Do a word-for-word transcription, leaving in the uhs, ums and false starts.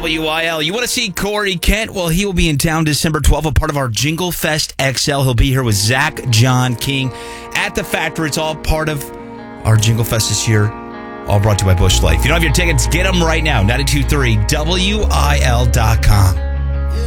W I L. You want to see Corey Kent? Well, he will be in town December twelfth, a part of our Jingle Fest X L. He'll be here with Zach John King at the Factory. It's all part of our Jingle Fest this year. All brought to you by Busch Light. If you don't have your tickets, get them right now. nine two three W I L dot com.